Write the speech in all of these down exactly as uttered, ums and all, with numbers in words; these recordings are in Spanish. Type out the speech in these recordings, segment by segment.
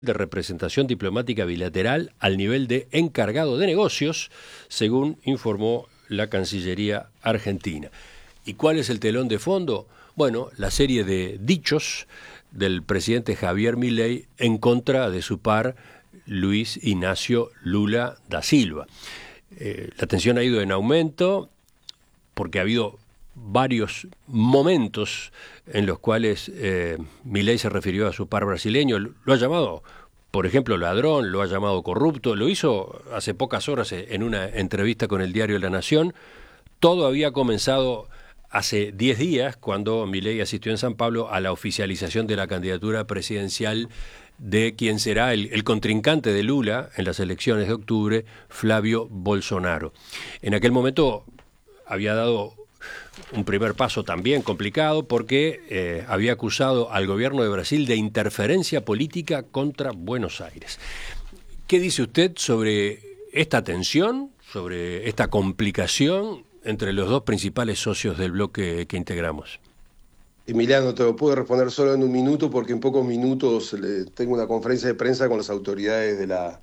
de representación diplomática bilateral al nivel de encargado de negocios, según informó la Cancillería argentina. ¿Y cuál es el telón de fondo? Bueno, la serie de dichos del presidente Javier Milei en contra de su par Luis Ignacio Lula da Silva. Eh, la tensión ha ido en aumento porque ha habido varios momentos en los cuales eh, Milei se refirió a su par brasileño, lo ha llamado, por ejemplo, ladrón, lo ha llamado corrupto, lo hizo hace pocas horas en una entrevista con el diario La Nación. Todo había comenzado hace diez días, cuando Milei asistió en San Pablo a la oficialización de la candidatura presidencial de quien será el, el contrincante de Lula en las elecciones de octubre, Flavio Bolsonaro. En aquel momento había dado un primer paso también complicado porque eh, había acusado al gobierno de Brasil de interferencia política contra Buenos Aires. ¿Qué dice usted sobre esta tensión, sobre esta complicación entre los dos principales socios del bloque que integramos? Emiliano, te lo puedo responder solo en un minuto porque en pocos minutos le, tengo una conferencia de prensa con las autoridades de la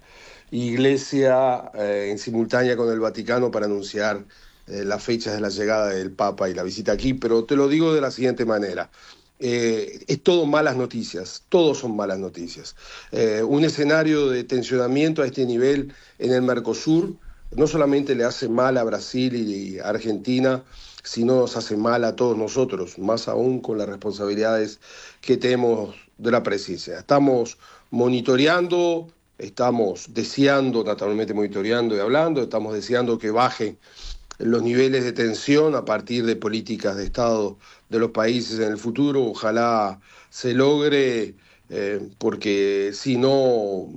Iglesia eh, en simultánea con el Vaticano para anunciar eh, las fechas de la llegada del Papa y la visita aquí, pero te lo digo de la siguiente manera. Eh, es todo malas noticias, todos son malas noticias. Eh, un escenario de tensionamiento a este nivel en el Mercosur no solamente le hace mal a Brasil y a Argentina, sino nos hace mal a todos nosotros, más aún con las responsabilidades que tenemos de la presidencia. Estamos monitoreando, estamos deseando, naturalmente monitoreando y hablando, estamos deseando que bajen los niveles de tensión a partir de políticas de Estado de los países en el futuro. Ojalá se logre, eh, porque si no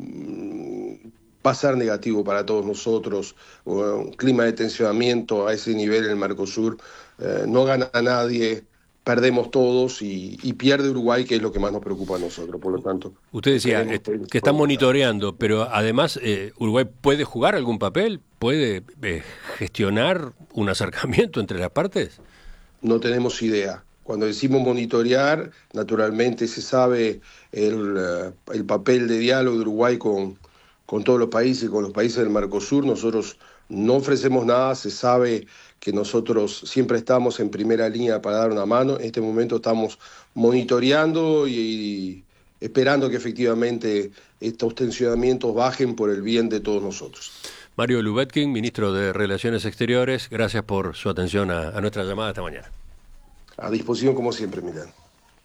va a ser negativo para todos nosotros. Un clima de tensionamiento a ese nivel en el Mercosur, eh, no gana nadie, perdemos todos y, y pierde Uruguay, que es lo que más nos preocupa a nosotros. Por lo tanto, usted decía eh, que están monitoreando, pero además eh, Uruguay puede jugar algún papel, puede eh, gestionar un acercamiento entre las partes. No tenemos idea. Cuando decimos monitorear, naturalmente se sabe el, el papel de diálogo de Uruguay con con todos los países, con los países del Mercosur. Nosotros no ofrecemos nada, se sabe que nosotros siempre estamos en primera línea para dar una mano. En este momento estamos monitoreando y, y esperando que efectivamente estos tensionamientos bajen por el bien de todos nosotros. Mario Lubetkin, ministro de Relaciones Exteriores, gracias por su atención a, a nuestra llamada esta mañana. A disposición como siempre, Milán.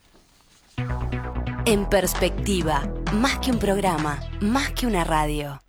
En Perspectiva, más que un programa, más que una radio.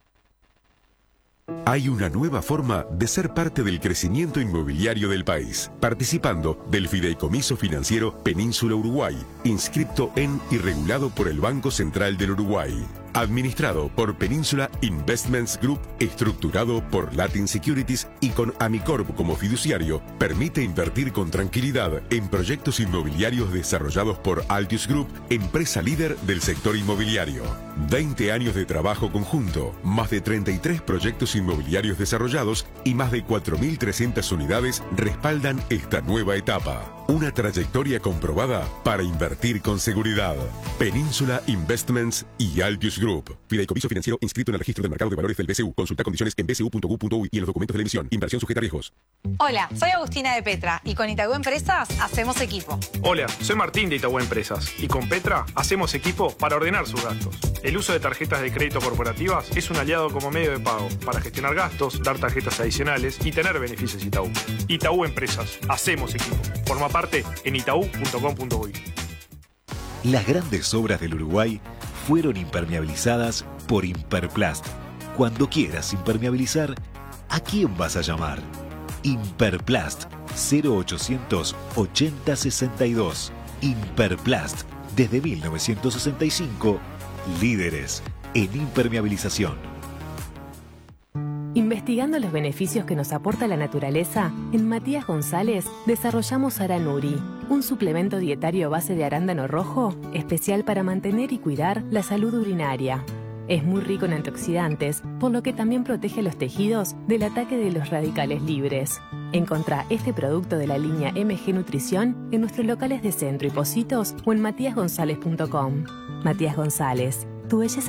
Hay una nueva forma de ser parte del crecimiento inmobiliario del país, participando del Fideicomiso Financiero Península Uruguay, inscripto en y regulado por el Banco Central del Uruguay. Administrado por Península Investments Group, estructurado por Latin Securities y con Amicorp como fiduciario, permite invertir con tranquilidad en proyectos inmobiliarios desarrollados por Altius Group, empresa líder del sector inmobiliario. veinte años de trabajo conjunto, más de treinta y tres proyectos inmobiliarios desarrollados y más de cuatro mil trescientas unidades respaldan esta nueva etapa. Una trayectoria comprobada para invertir con seguridad. Península Investments y Altius Group. Fideicomiso financiero inscrito en el registro del mercado de valores del B C U. Consulta condiciones en b c u punto gov punto u y en los documentos de la emisión. Inversión sujeta a riesgos. Hola, soy Agustina de Petra y con Itaú Empresas hacemos equipo. Hola, soy Martín de Itaú Empresas y con Petra hacemos equipo para ordenar sus gastos. El uso de tarjetas de crédito corporativas es un aliado como medio de pago para gestionar gastos, dar tarjetas adicionales y tener beneficios Itaú. Itaú Empresas, hacemos equipo. Forma parte en itaú punto com punto uy. Las grandes obras del Uruguay fueron impermeabilizadas por Imperplast. Cuando quieras impermeabilizar, ¿a quién vas a llamar? Imperplast, cero ochocientos ochenta sesenta y dos. Imperplast, desde mil novecientos sesenta y cinco, líderes en impermeabilización. Investigando los beneficios que nos aporta la naturaleza, en Matías González desarrollamos Aranuri, un suplemento dietario a base de arándano rojo, especial para mantener y cuidar la salud urinaria. Es muy rico en antioxidantes, por lo que también protege los tejidos del ataque de los radicales libres. Encontrá este producto de la línea M G Nutrición en nuestros locales de Centro y Pocitos o en matías gonzález punto com. Matías González, Tu belleza